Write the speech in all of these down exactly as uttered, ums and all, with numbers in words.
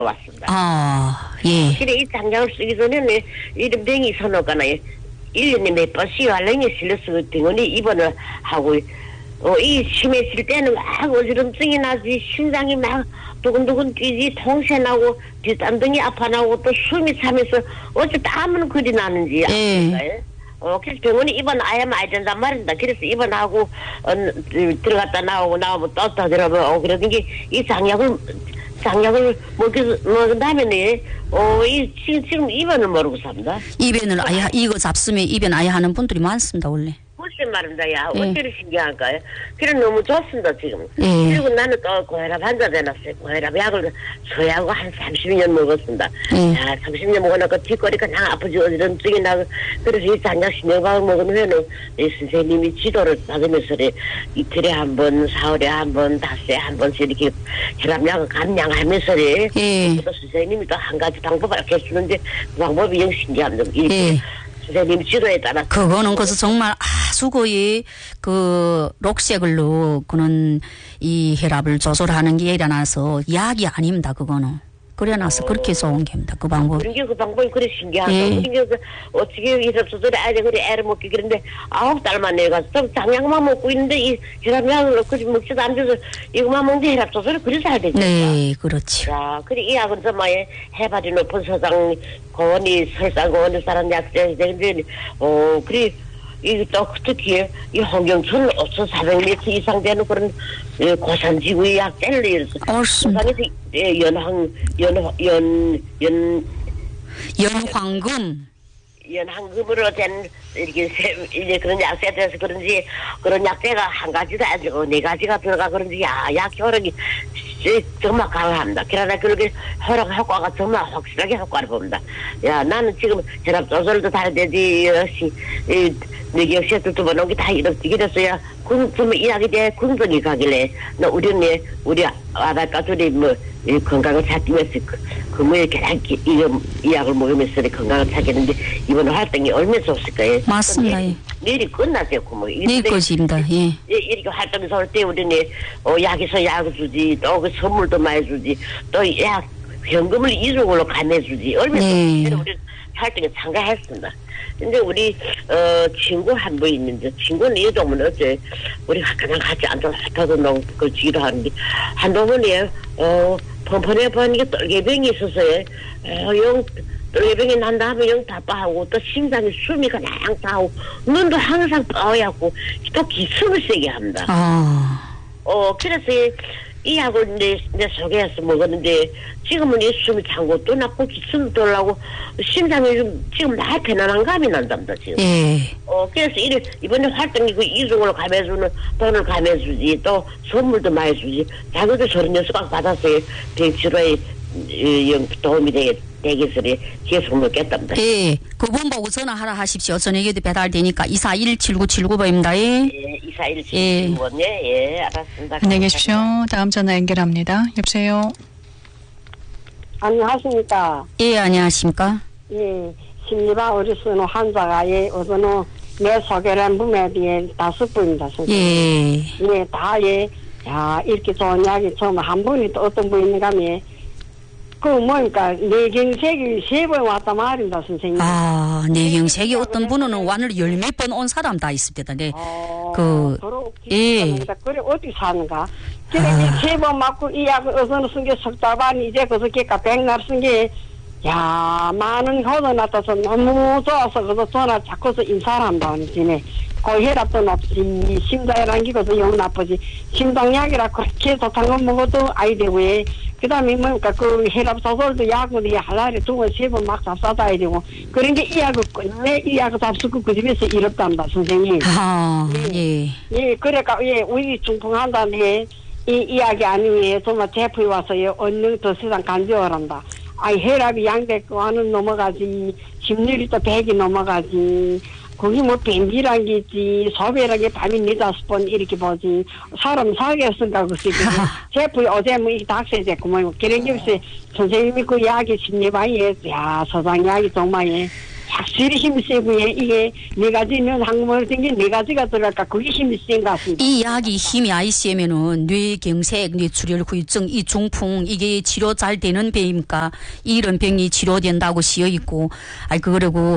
왔습니다. 아, 예. 그래, 이 장약을 쓰기 전에는 이런 병이 선호가나요? 일 년에 몇 번씩 알랭이 실려서 병원에 입원을 하고, 어, 이 심해질 때는 막 어지럼증이 나지, 심장이 막 두근두근 뛰지, 통새 나고, 뒷담등이 아파 나고, 또 숨이 차면서, 어째 땀은 그리 나는지. 예. 어, 그래서 병원에 입원 아예 많이 된단 말입니다. 그래서 입원하고, 어, 들어갔다 나오고, 나오면 또, 또 들어가면, 어, 그러는 게, 이 장약을, 장약을 먹기, 먹은 다음에, 어, 이, 지금, 지금 입원을 모르고 삽니다. 입원을 아예, 이거 잡수면 입원 아예 하는 분들이 많습니다, 원래. 글쎄 말입니다. 야, 예. 어찌를 신기할까요? 그래, 너무 좋습니다, 지금. 예. 그리고 나는 또 고혈압 환자 되놨어요. 고혈압 약을 소야하고 한 삼십 년 먹었습니다. 예. 야, 삼십 년 먹어놓고 뒷거리가 나 아프지, 어지럼증이 나고. 그래서 이 장약 신경박을 먹은 후에는 이 선생님이 지도를 받으면서 이틀에 한 번, 사흘에 한 번, 닷새에 한 번씩 이렇게 혈압약을 감량하면서 예. 또 선생님이 또 한 가지 방법을 알려 주는데 그 방법이 영 신기합니다. 이렇게 예. 선생님 지도에 따라. 그거는 그래서 정말 아주 거의 그 록색을로 그는 이 혈압을 조절하는 게 일어나서 약이 아닙니다. 그거는. 그래놔서 어. 그렇게 좋은 겁니다. 그 방법. 그런 게 그 방법이 그래 신기하다. 예. 신기해서 어떻게 이런 수술에 아직 그래 애를 먹기 그런데 아홉 달만 내가서 좀 장약만 먹고 있는데 이 혈압약을 넣고 먹지도 않면서 이거만 먹는데 혈압 조절을 그래 잘 되죠. 네, 그렇지. 자, 그래 이 약은 정말 해발이 높은 서장 고원이 설상 고원의 사람 약제 되는데 어 그래. 이 또 특히 이 홍경천 오천사백 미터 이상 되는 그런 고산지구의 약재를 이래서 고산에서 연황 연연연 연황금 연황금으로 된 이렇게 이제 그런 약재에 대해서 그런지 그런 약재가 한 가지도 아니고 네 가지가 들어가 그런지 야약 효력이 정말 강합니다. 그러나 그렇게 혈압 효과가 정말 확실하게 효과를 봅니다. 야 나는 지금 혈압 조절도 다 되지 역시 이 내 역시 두 번 오기 다 이렇게 이랬어야 군 이야기 대 군성이 가길래 나 우리는 우리 아들과 둘이 뭐 건강을 찾으면서 그 뭐에 이렇게 이거 이 약을 먹으면서 건강을 찾겠는데 이번 활동이 얼마나 없을 거예요. 맞습니다. 내일이 끝나세요, 그 뭐. 내일 것입니다. 예. 이렇게 활동에서 올 때 우리는 어 약에서 약을 주지 또 그 선물도 많이 주지 또 약 현금을 이중으로 감해주지 얼마나 네. 우리 활동에 참가했습니다. 근데 우리 어 친구 한 분 있는데 친구는 이 동문 어째 우리 그냥 같이 앉아서 하타도 놓고 그걸 지기도 하는데 한 동문에 어 펀펀해 보는 게 떨개병이 있어서요. 어영 떨개병이 난 다음에 영 답답하고 또 심장이 숨이 그냥 차고 눈도 항상 뻐얗고 또 기침을 세게 합니다. 아. 어 그래서 이 약을 내, 내 속에서 먹었는데 지금은 이 숨이 차고 또 나고 기침도 돌라고 심장이 좀 지금 다 편안한 감이 난답니다 지금. 예. 어 그래서 이 이번에 활동이 그 이중으로 감해주는 돈을 감해주지 또 선물도 많이 주지 자기도 저런 녀석 받았어요. 병치료에 도움이 되게 되겠으니 계속 먹겠답니다. 예. 그분 보고 전화하라 하십시오. 저녁에도 배달되니까 이사일 칠구칠구 번입니다. 예. 예, 이사일 칠구칠구 번. 예. 예, 알았습니다. 안녕히 계십시오. 다음 전화 연결합니다. 여보세요. 안녕하십니까. 예, 안녕하십니까. 예, 심리바 의료스는 환자가 예, 어서는 내 소개를 몸에 비해 다섯 분입니다. 예. 예, 다 예, 야 이렇게 좋은 약이 처음 한 분이 또 어떤 분이 있는가 하면 그 뭐니까 내경색이 세 번 왔단 말입니다, 선생님. 아, 내경색이 어떤 분은 완을 열 몇 번 온 사람 다 있습니다. 네. 어, 그, 예. 그래 어디 사는가? 그래 아. 세 번 맞고 이 약을 어서는 쓴 게 석 달 반 이제 그래서 걔가 백날 쓴 게 야 많은 효도 나타서 너무 좋아서 그래서 전화 자꾸서 인사를 한다는 지네. 고혈압도 높지 심장이란 기고도 영 나쁘지 심장약이라 그렇게 좋다는 거 먹어도 아이 되고에 그 다음에 뭐니까 그 혈압 조절도 약을 하루에 두 번 세 번 막 잡사다야 되고 그런 게 이 약을 끝내 이 약을 잡수고 그 집에서 이렇단다 선생님. 아, 예. 예, 그러니까 예 우리 중풍한다는 이 이야기 아니면 정말 대표에 와서 예 언능 더 세상 간지어란다. 아이 혈압이 양백고 하는 넘어가지 심률이 또 백이 넘어가지 거기 뭐 뱀비란 게 있지 소배란 게 밤이 네다섯 번 이렇게 보지 사람 사겠으니까 그렇지 제프이 어제 뭐 이 닥세제고 뭐 그런 게 없이 선생님이 그 약이 심리방에 야 서장 약이 정말 예 확실히 힘이 세고요. 이게 네 가지 있는 항목을 땡긴 네 가지가 들어갈까 그게 힘이 센 것 같습니다. 이 약이 힘이 아이 세면은 뇌경색, 뇌출혈 후유증, 이 중풍 이게 치료 잘 되는 병입니까? 이런 병이 치료된다고 쓰여 있고, 아이 그러고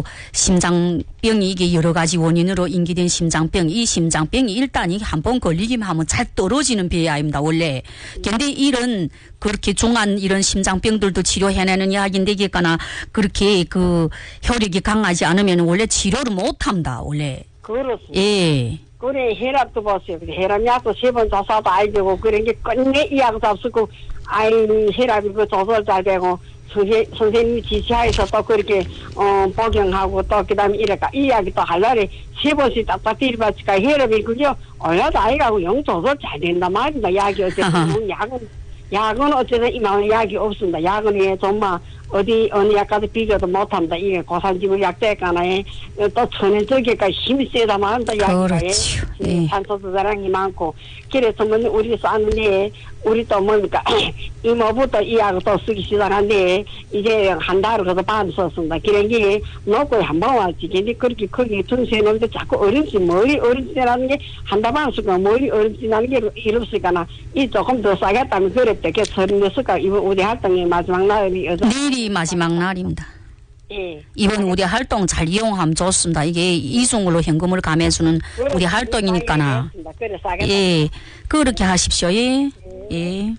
심장병이 이게 여러 가지 원인으로 인기된 심장병, 이 심장병이 일단 이게 한번 걸리기만 하면 잘 떨어지는 병이 아닙니다 원래. 근데 이런 그렇게 중한 이런 심장병들도 치료해내는 약인데 게까나 그렇게 그 혈액이 강하지 않으면 원래 치료를 못합니다 원래. 그렇습니다. 예. 그래 혈압도 보세요. 혈압약도 세 번 조사도 아이 되고 그런 게 끝내 이 약 잡수고 아이 혈압이 그 조절 잘 되고 선생, 선생님 지시하에서 또 그렇게 어 복용하고 또 그다음에 이래가 이 약이 또 할날에 세 번씩 딱딱 들이받치까 혈압이 그게 올라도 아이가고 영 조절 잘 된단 말입니다. 약이 어쨌든 약은 약은 어쨌든 이만 약이 없습니다. 약은 예 정말 어디 어느 약과도 비교도 못합니다. 이게 고산지물 약대가나에 또 천연적이니까 힘이 세다 말한다. 약과에 네. 산소수자량이 많고 그래서 뭐 우리 쐈는데 우리 또 뭡니까 이모부터 이 약을 또 쓰기 시작한데 이제 한 달을 그래서 반 썼습니다. 그런 게 놓고 한번 왔지. 근데 그렇게 크게 tun수해 놓는데 자꾸 어른지 머리 어른지라는 게 한 달 반 쓰고 머리 어른지라는 게 이렇으니까 이 조금 더 싸겠다면 그랬대. 그래서 서른여섯가 이번 우리 활동의 마지막 날이 어제 내일이 마지막 날입니다. 예. 이번 우리 활동 잘 이용하면 좋습니다. 이게 이중으로 현금을 감해주는 우리 활동이니까나. 그래 싸겠다. 예, 그렇게 하십시오. 예, 예.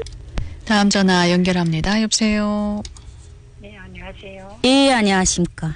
다음 전화 연결합니다. 여보세요. 네, 안녕하세요. 예, 안녕하십니까.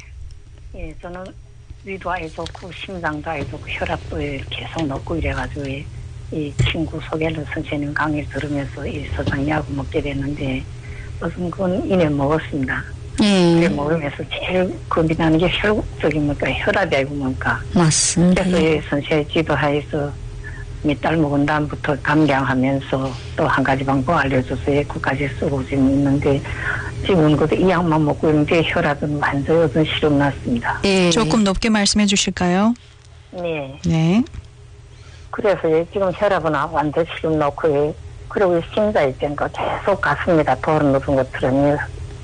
예, 저는 위도 아이 좋고 심장도 아이 좋고 혈압도 계속 높고 이래가지고 이, 이 친구 소개를 선생님 강의 들으면서 이 서장약을 먹게 됐는데 무슨 건 이내 먹었습니다. 예. 그래 먹으면서 제일 겁이 나는 게 혈적인 뭔가 혈압이 아니고 뭔가. 맞습니다. 그래서 예. 이 선생님 지도하에서 몇 달 먹은 다음부터 감량하면서 또 한 가지 방법 알려줘서 그까지 쓰고 지금 있는데 지금은 그래도 이 약만 먹고 있는데 혈압은 완전히 어떤 실험 났습니다. 예. 조금 높게 말씀해 주실까요? 네. 네. 그래서 지금 혈압은 완전 실험 놓고 그리고 심자 있으니까 계속 가슴에다 돌을 넣은 것처럼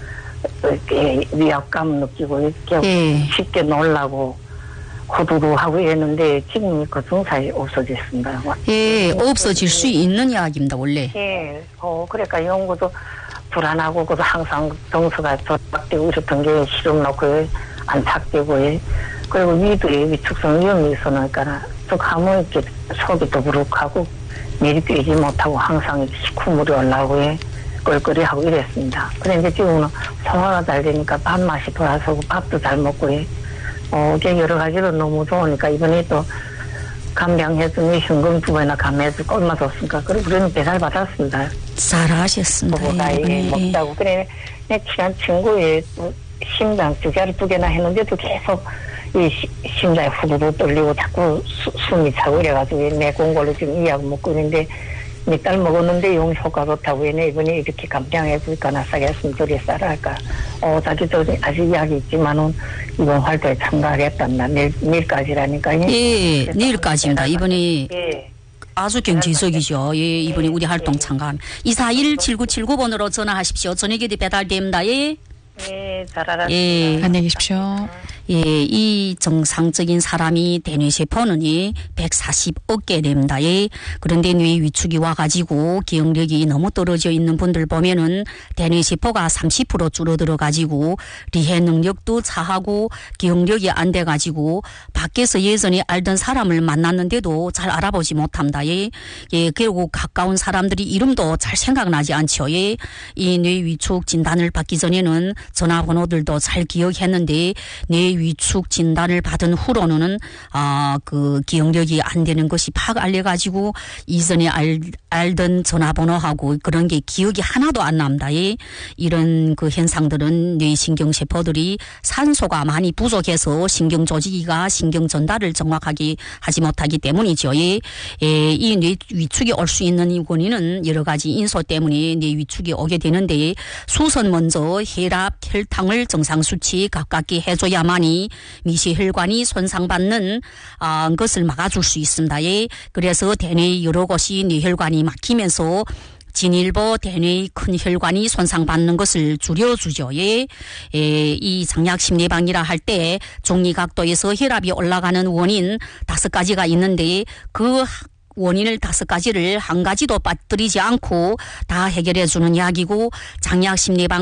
이렇게 위압감 느끼고 이렇게 예. 쉽게 놀라고 호두두 하고 이랬는데 지금 그 증상이 없어졌습니다. 예, 없어질 수 있는 약입니다 원래. 예, 어 그러니까 연구도 불안하고 그도 항상 정서가 조작되고 이랬던 게 실험 놓고 안착되고 예. 그리고 위도에 위축성 위험이 있으니까 쭉 하면 이렇게 속이 더부룩하고 내리뛰지 못하고 항상 시커물이 올라오고 예. 껄껄이하고 이랬습니다. 그런데 지금은 소화가 잘 되니까 밥맛이 돌아서고 밥도 잘 먹고 예. 어, 이게 여러 가지로 너무 좋으니까 이번에 또 감량해주니 현금 두 번이나 감해주고 얼마 줬습니까? 그리고 우리는 배달 받았습니다. 잘하셨습니다. 부부가 예. 예, 먹자고. 그래, 내 친한 친구의 심장 주자를 두 개나 했는데도 계속 이 시, 심장이 후두두 떨리고 자꾸 수, 숨이 차고 이래가지고 내 공고를 지금 이 약을 먹고 있는데 몇 달 먹었는데 용 효과 좋다고 얘네 이번에 이렇게 감량해주니까 나 싸게 했으면 저리 싸라 할까. 어, 자기도 아직 약이 있지만은 이번 활동에 참가하겠단다. 내일, 내일까지라니까. 예, 내일까지입니다. 이번에 예. 아주 경제적이죠. 예, 이번에 우리 활동 참가합니다. 이사일 칠구칠구 번으로 전화하십시오. 저녁에 배달됩니다. 예. 예, 잘 알았습니다. 예. 안녕히 계십시오. 예, 이 정상적인 사람이 대뇌세포는 예, 백사십억 개 됩니다. 예. 그런데 뇌 위축이 와가지고 기억력이 너무 떨어져 있는 분들 보면은 대뇌세포가 삼십 퍼센트 줄어들어 가지고 리해 능력도 차하고 기억력이 안 돼 가지고 밖에서 예전에 알던 사람을 만났는데도 잘 알아보지 못합니다. 예. 예, 그리고 가까운 사람들이 이름도 잘 생각나지 않죠. 예. 이 뇌 위축 진단을 받기 전에는 전화번호들도 잘 기억했는데 뇌 위축 진단을 받은 후로는 아, 그 기억력이 안 되는 것이 팍 알려가지고 이전에 알, 알던 전화번호하고 그런 게 기억이 하나도 안 납니다. 예. 이런 그 현상들은 뇌신경세포들이 산소가 많이 부족해서 신경 조직이가 신경 전달을 정확하게 하지 못하기 때문이죠. 예. 예, 이 뇌 위축이 올 수 있는 이 원인은 여러 가지 인소 때문에 뇌 위축이 오게 되는데 수선 먼저 혈압, 혈당을 정상 수치 가깝게 해줘야만이 미세혈관이 손상받는 아, 것을 막아줄 수 있습니다. 예. 그래서 대뇌 여러 곳이 뇌혈관이 막히면서 진일보 대뇌의 큰 혈관이 손상받는 것을 줄여주죠. 예. 예, 이 장약심리방이라 할 때 종리각도에서 혈압이 올라가는 원인 다섯 가지가 있는데 그 원인을 다섯 가지를 한 가지도 빠뜨리지 않고 다 해결해 주는 약이고 장약심리방